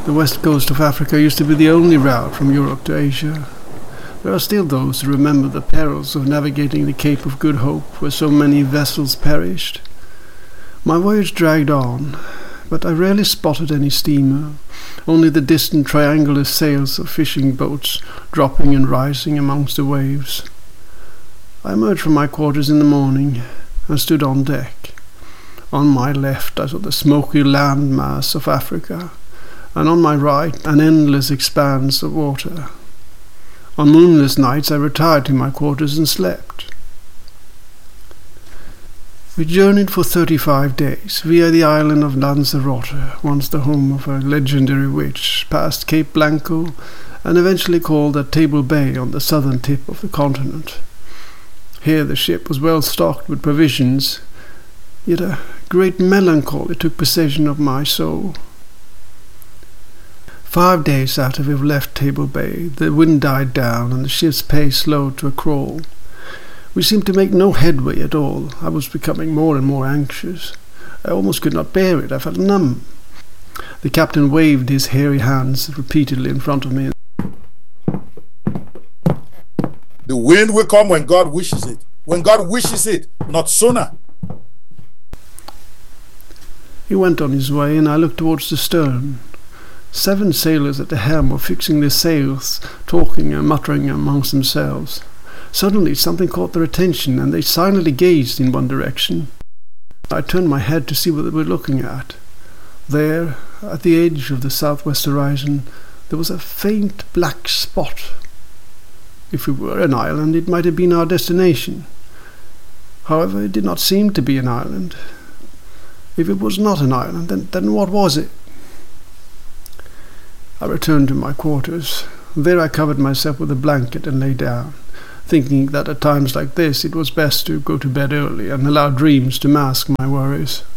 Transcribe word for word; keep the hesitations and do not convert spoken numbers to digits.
The west coast of Africa used to be the only route from Europe to Asia. There are still those who remember the perils of navigating the Cape of Good Hope, where so many vessels perished. My voyage dragged on, but I rarely spotted any steamer, only the distant triangular sails of fishing boats dropping and rising amongst the waves. I emerged from my quarters in the morning and stood on deck. On my left I saw the smoky landmass of Africa, and on my right an endless expanse of water. On moonless nights I retired to my quarters and slept. We journeyed for thirty-five days via the island of Lanzarote, once the home of a legendary witch, past Cape Blanco, and eventually called at Table Bay on the southern tip of the continent. Here the ship was well stocked with provisions, yet a great melancholy took possession of my soul. Five days after we left Table Bay, the wind died down and the ship's pace slowed to a crawl. We seemed to make no headway at all. I was becoming more and more anxious. I almost could not bear it. I felt numb. The captain waved his hairy hands repeatedly in front of me. The wind will come when God wishes it. When God wishes it, not sooner. He went on his way, and I looked towards the stern. Seven sailors at the helm were fixing their sails, talking and muttering amongst themselves. Suddenly something caught their attention, and they silently gazed in one direction. I turned my head to see what they were looking at. There, at the edge of the southwest horizon, there was a faint black spot. If we were an island, it might have been our destination. However, it did not seem to be an island. If it was not an island, then, then what was it? I returned to my quarters. There I covered myself with a blanket and lay down, thinking that at times like this it was best to go to bed early and allow dreams to mask my worries.